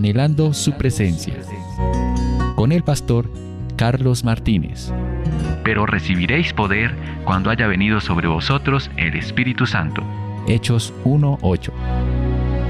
anhelando su presencia. Con el pastor Carlos Martínez. Pero recibiréis poder cuando haya venido sobre vosotros el Espíritu Santo. Hechos 1:8.